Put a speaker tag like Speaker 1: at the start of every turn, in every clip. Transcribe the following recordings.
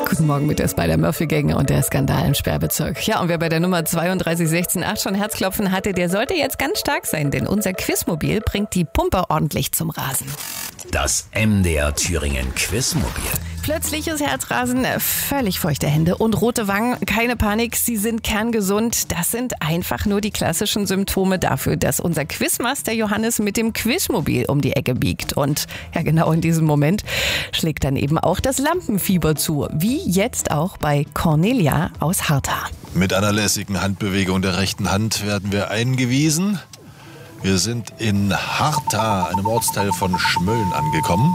Speaker 1: Guten Morgen mit der Spider-Murphy-Gang und der Skandal im Sperrbezirk. Ja, und wer bei der Nummer 32168 schon Herzklopfen hatte, der sollte jetzt ganz stark sein, denn unser Quizmobil bringt die Pumpe ordentlich zum Rasen.
Speaker 2: Das MDR Thüringen Quizmobil.
Speaker 1: Plötzliches Herzrasen, völlig feuchte Hände und rote Wangen. Keine Panik, Sie sind kerngesund. Das sind einfach nur die klassischen Symptome dafür, dass unser Quizmaster Johannes mit dem Quizmobil um die Ecke biegt. Und ja, genau in diesem Moment schlägt dann eben auch das Lampenfieber zu. Wie jetzt auch bei Cornelia aus Hartha.
Speaker 3: Mit einer lässigen Handbewegung der rechten Hand werden wir eingewiesen. Wir sind in Hartha, einem Ortsteil von Schmölln, angekommen.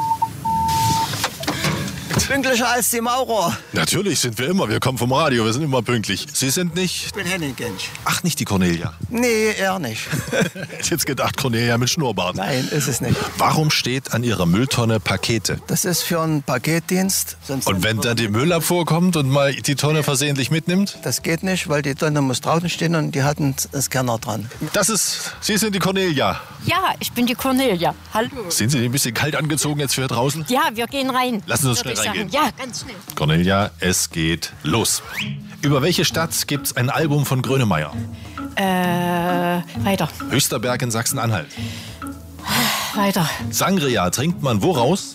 Speaker 4: Pünktlicher als die Maurer.
Speaker 3: Natürlich sind wir immer. Wir kommen vom Radio. Wir sind immer pünktlich. Sie sind nicht...
Speaker 4: Ich bin Henning Gensch.
Speaker 3: Ach, nicht die Cornelia.
Speaker 4: Nee, eher nicht.
Speaker 3: Hätte jetzt gedacht, Cornelia mit Schnurrbart.
Speaker 4: Nein, ist es nicht.
Speaker 3: Warum steht an Ihrer Mülltonne Pakete?
Speaker 4: Das ist für einen Paketdienst.
Speaker 3: Und wenn dann die Müllabfuhr kommt und mal die Tonne versehentlich mitnimmt?
Speaker 4: Das geht nicht, weil die Tonne muss draußen stehen und die hatten einen Scanner dran.
Speaker 3: Sie sind die Cornelia.
Speaker 5: Ja, ich bin die Cornelia. Hallo.
Speaker 3: Sind Sie ein bisschen kalt angezogen jetzt für draußen?
Speaker 5: Ja, wir gehen rein.
Speaker 3: Lassen Sie uns schnell reingehen.
Speaker 5: Ja, ganz schnell.
Speaker 3: Cornelia, es geht los. Über welche Stadt gibt es ein Album von Grönemeyer?
Speaker 5: Weiter.
Speaker 3: Höchsterberg in Sachsen-Anhalt.
Speaker 5: Weiter.
Speaker 3: Sangria trinkt man woraus?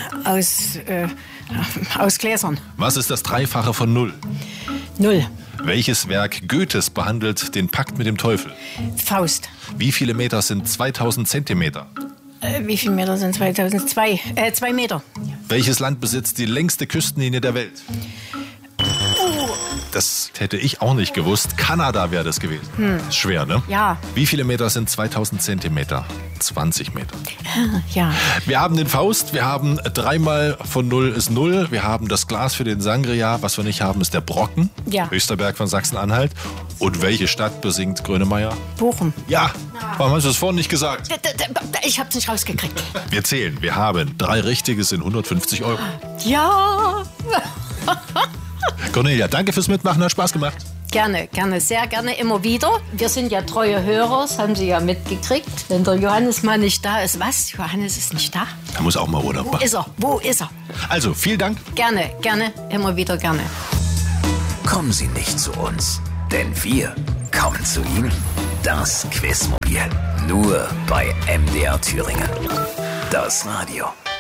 Speaker 5: Aus Gläsern.
Speaker 3: Was ist das Dreifache von 0?
Speaker 5: 0.
Speaker 3: Welches Werk Goethes behandelt den Pakt mit dem Teufel?
Speaker 5: Faust.
Speaker 3: Wie viele Meter sind 2000 Zentimeter?
Speaker 5: Wie viele Meter sind 2002? 2 Meter.
Speaker 3: Welches Land besitzt die längste Küstenlinie der Welt? Das hätte ich auch nicht gewusst. Kanada wäre das gewesen. Schwer, ne?
Speaker 5: Ja.
Speaker 3: Wie viele Meter sind 2000 Zentimeter? 20 Meter.
Speaker 5: Ja.
Speaker 3: Wir haben den Faust, wir haben 3 mal von 0 ist 0. Wir haben das Glas für den Sangria. Was wir nicht haben, ist der Brocken.
Speaker 5: Ja.
Speaker 3: Höchsterberg von Sachsen-Anhalt. Und welche Stadt besingt Grönemeyer?
Speaker 5: Bochum.
Speaker 3: Ja. Warum hast du das vorhin nicht gesagt?
Speaker 5: Ich hab's nicht rausgekriegt.
Speaker 3: Wir zählen. Wir haben 3 richtige, sind 150 Euro.
Speaker 5: Ja.
Speaker 3: Cornelia, danke fürs Mitmachen, hat Spaß gemacht.
Speaker 5: Gerne, sehr gerne, immer wieder. Wir sind ja treue Hörer, das haben Sie ja mitgekriegt. Wenn der Johannes mal nicht da ist, was? Johannes ist nicht da?
Speaker 3: Er muss auch mal Urlaub machen.
Speaker 5: Wo ist er?
Speaker 3: Also, vielen Dank.
Speaker 5: Gerne, immer wieder gerne.
Speaker 2: Kommen Sie nicht zu uns, denn wir kommen zu Ihnen. Das Quizmobil. Nur bei MDR Thüringen. Das Radio.